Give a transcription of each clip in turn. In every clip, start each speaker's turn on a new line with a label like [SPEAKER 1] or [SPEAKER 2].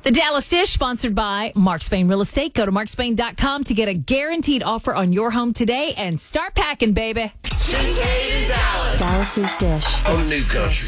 [SPEAKER 1] The Dallas Dish, sponsored by Mark Spain Real Estate. Go to markspain.com to get a guaranteed offer on your home today and start packing, baby.
[SPEAKER 2] Kincaid and Dallas.
[SPEAKER 3] Dallas's Dish.
[SPEAKER 2] On New Country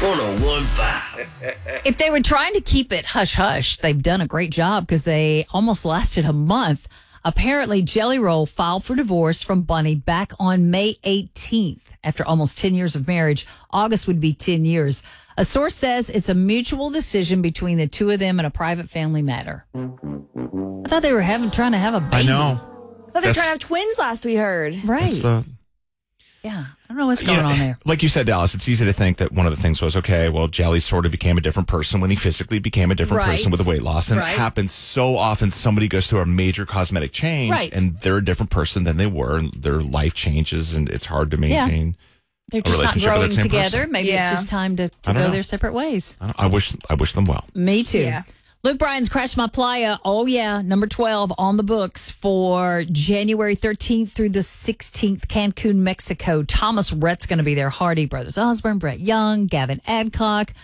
[SPEAKER 2] 101.5.
[SPEAKER 1] If they were trying to keep it hush-hush, they've done a great job because they almost lasted a month. Apparently, Jelly Roll filed for divorce from Bunny back on May 18th. After almost 10 years of marriage, August would be 10 years. A source says it's a mutual decision between the two of them in a private family matter. I thought they were trying to have a baby.
[SPEAKER 4] I know.
[SPEAKER 5] I thought they were trying to have twins last we heard.
[SPEAKER 1] Right.
[SPEAKER 4] The,
[SPEAKER 1] Yeah. I don't know what's going on there.
[SPEAKER 4] Like you said, Dallas, it's easy to think that one of the things was, okay, well, Jelly sort of became a different person when he physically became a different person with the weight loss. And it happens so often. Somebody goes through a major cosmetic change and they're a different person than they were. And their life changes and it's hard to maintain.
[SPEAKER 1] They're just not growing together.
[SPEAKER 4] Person.
[SPEAKER 1] Maybe it's just time to go their separate ways.
[SPEAKER 4] I wish them well.
[SPEAKER 1] Me too.
[SPEAKER 5] Yeah.
[SPEAKER 1] Luke Bryan's Crash My Playa. Oh, yeah. Number 12 on the books for January 13th through the 16th, Cancun, Mexico. Thomas Rhett's going to be there. Hardy Brothers Osborne, Brett Young, Gavin Adcock.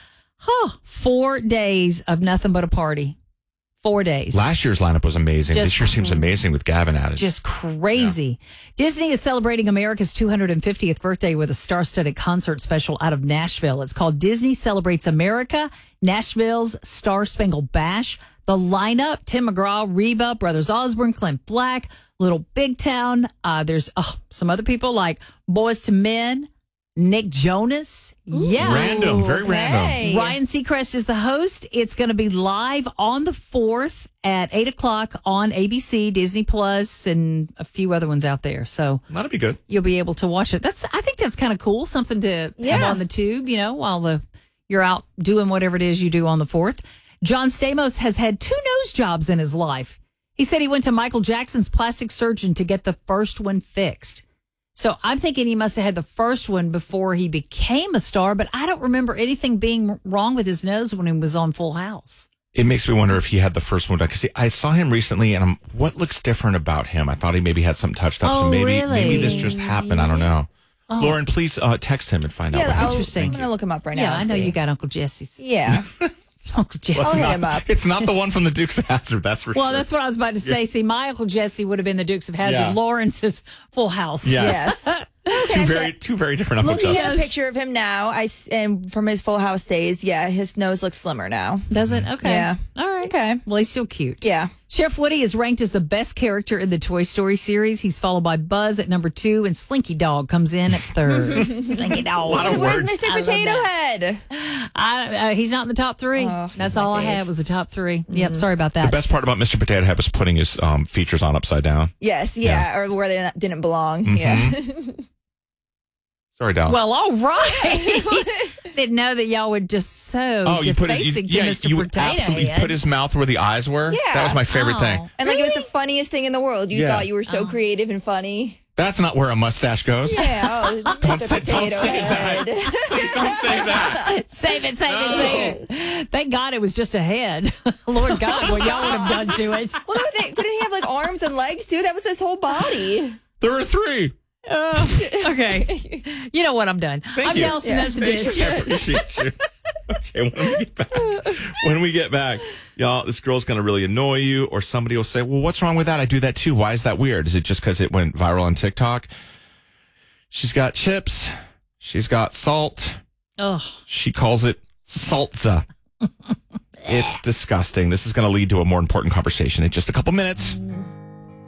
[SPEAKER 1] 4 days of nothing but a party. 4 days.
[SPEAKER 4] Last year's lineup was amazing. This year seems amazing with Gavin at it.
[SPEAKER 1] Just crazy. Yeah. Disney is celebrating America's 250th birthday with a star-studded concert special out of Nashville. It's called Disney Celebrates America, Nashville's Star-Spangled Bash. The lineup, Tim McGraw, Reba, Brothers Osborne, Clint Black, Little Big Town. There's some other people like Boyz II Men, Nick Jonas. Yeah.
[SPEAKER 4] Random, very random.
[SPEAKER 1] Ryan Seacrest is the host. It's going to be live on the 4th at 8 o'clock on ABC, Disney Plus, and a few other ones out there. So
[SPEAKER 4] that'll be good.
[SPEAKER 1] You'll be able to watch it. I think that's kind of cool. Something to have on the tube, while you're out doing whatever it is you do on the 4th. John Stamos has had 2 nose jobs in his life. He said he went to Michael Jackson's plastic surgeon to get the first one fixed. So I'm thinking he must have had the first one before he became a star, but I don't remember anything being wrong with his nose when he was on Full House.
[SPEAKER 4] It makes me wonder if he had the first one done. Because I saw him recently, and what looks different about him? I thought he maybe had something touched up. So maybe this just happened. I don't know. Oh. Lauren, please text him and find out.
[SPEAKER 5] Interesting. I'm going to look him up right now.
[SPEAKER 1] Yeah, I know you got Uncle Jesse's.
[SPEAKER 5] Yeah.
[SPEAKER 1] Uncle Jesse.
[SPEAKER 5] I'll hit him up.
[SPEAKER 4] It's not the one from the Dukes of Hazzard, that's for sure.
[SPEAKER 1] Well, that's what I was about to say. See, my Uncle Jesse would have been the Dukes of Hazzard.
[SPEAKER 4] Yeah.
[SPEAKER 1] Lawrence's Full House.
[SPEAKER 4] Yes. Two very different Uncle
[SPEAKER 5] Looking
[SPEAKER 4] Jesses.
[SPEAKER 5] at a picture of him now, and from his Full House days, his nose looks slimmer now.
[SPEAKER 1] Does it? Okay.
[SPEAKER 5] Yeah.
[SPEAKER 1] All right.
[SPEAKER 5] Okay.
[SPEAKER 1] Well, he's still cute.
[SPEAKER 5] Yeah.
[SPEAKER 1] Sheriff Woody is ranked as the best character in the Toy Story series. He's followed by Buzz at number 2, and Slinky Dog comes in at 3rd. Slinky Dog.
[SPEAKER 4] A lot of
[SPEAKER 5] Where's
[SPEAKER 4] words.
[SPEAKER 5] Mr. Potato Head?
[SPEAKER 1] He's not in the top 3. That's all I had was the top 3. Yep. Sorry about that.
[SPEAKER 4] The best part about Mr. Potato Head was putting his features on upside down.
[SPEAKER 5] Yes. Yeah. Or where they didn't belong.
[SPEAKER 4] Mm-hmm.
[SPEAKER 5] Yeah.
[SPEAKER 4] Sorry, Dal.
[SPEAKER 1] Well, all right. Didn't know that y'all would just defacing to Mr. Potato Head.
[SPEAKER 4] Put his mouth where the eyes were.
[SPEAKER 5] Yeah.
[SPEAKER 4] That was my favorite thing.
[SPEAKER 5] And it was the funniest thing in the world. You thought you were so creative and funny.
[SPEAKER 4] That's not where a mustache goes.
[SPEAKER 5] Yeah.
[SPEAKER 4] Don't say that. Please don't say that.
[SPEAKER 1] Save it. Thank God it was just a head. Lord God, what y'all would have done to it.
[SPEAKER 5] Well, didn't he have arms and legs too? That was his whole body.
[SPEAKER 4] There were 3.
[SPEAKER 1] Okay. You know what? I'm done. I'm Dallas, and that's the dish.
[SPEAKER 4] I appreciate you. Okay, when we get back, y'all, this girl's going to really annoy you, or somebody will say, well, what's wrong with that? I do that too. Why is that weird? Is it just because it went viral on TikTok? She's got chips. She's got salt.
[SPEAKER 1] Oh.
[SPEAKER 4] She calls it salsa. It's disgusting. This is going to lead to a more important conversation in just a couple minutes.